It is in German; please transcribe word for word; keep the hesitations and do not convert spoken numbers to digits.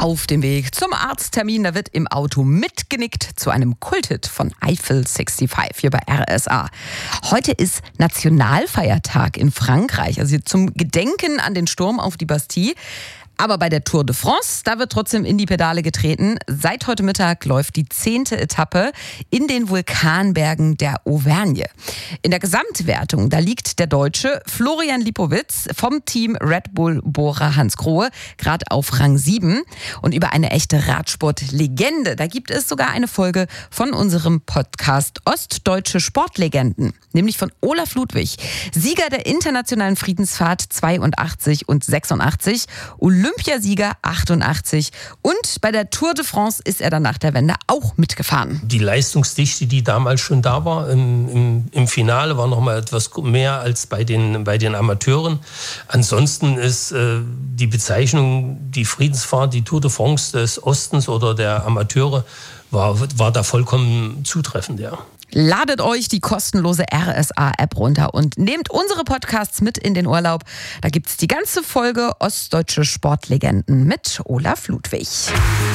Auf dem Weg zum Arzttermin, da wird im Auto mitgenickt zu einem Kulthit von Eiffel fünfundsechzig hier bei R S A. Heute ist Nationalfeiertag in Frankreich, also zum Gedenken an den Sturm auf die Bastille. Aber bei der Tour de France, da wird trotzdem in die Pedale getreten. Seit heute Mittag läuft die zehnte Etappe in den Vulkanbergen der Auvergne. In der Gesamtwertung, da liegt der Deutsche Florian Lipowitz vom Team Red Bull Bora Hansgrohe gerade auf Rang sieben. Und über eine echte Radsportlegende, da gibt es sogar eine Folge von unserem Podcast Ostdeutsche Sportlegenden, nämlich von Olaf Ludwig, Sieger der internationalen Friedensfahrt zweiundachtzig und sechsundachtzig, Olympiasieger achtundachtzig, und bei der Tour de France ist er dann nach der Wende auch mitgefahren. Die Leistungsdichte, die damals schon da war, im, im, im Finale war noch mal etwas mehr als bei den, bei den Amateuren. Ansonsten ist äh, die Bezeichnung, die Friedensfahrt, die Tour de France des Ostens oder der Amateure, war, war da vollkommen zutreffend, ja. Ladet euch die kostenlose R S A-App runter und nehmt unsere Podcasts mit in den Urlaub. Da gibt's die ganze Folge Ostdeutsche Sportlegenden mit Olaf Ludwig.